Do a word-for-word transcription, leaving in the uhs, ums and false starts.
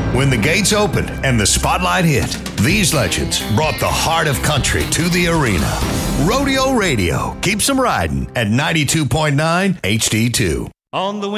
When the gates opened and the spotlight hit, these legends brought the heart of country to the arena. Rodeo Radio keeps them riding at ninety-two point nine H D two. On the